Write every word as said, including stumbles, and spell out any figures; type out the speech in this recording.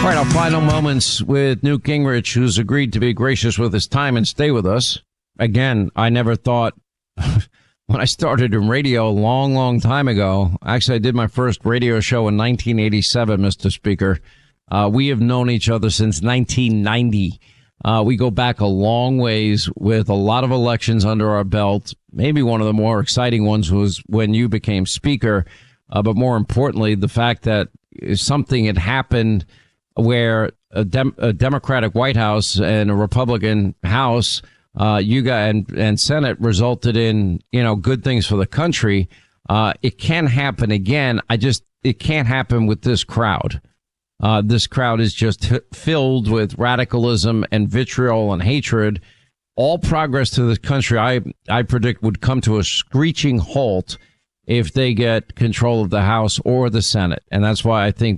All right, our final moments with Newt Gingrich, who's agreed to be gracious with his time and stay with us. Again, I never thought when I started in radio a long, long time ago. Actually, I did my first radio show in nineteen eighty-seven, Mister Speaker. Uh, we have known each other since nineteen ninety. Uh, we go back a long ways with a lot of elections under our belt. Maybe one of the more exciting ones was when you became Speaker. Uh, but more importantly, the fact that something had happened where a, Dem- a Democratic White House and a Republican House, uh, you got and, and Senate resulted in, you know, good things for the country. Uh, it can happen again. I just, it can't happen with this crowd. Uh, this crowd is just h- filled with radicalism and vitriol and hatred. All progress to the country, I, I predict, would come to a screeching halt if they get control of the House or the Senate. And that's why I think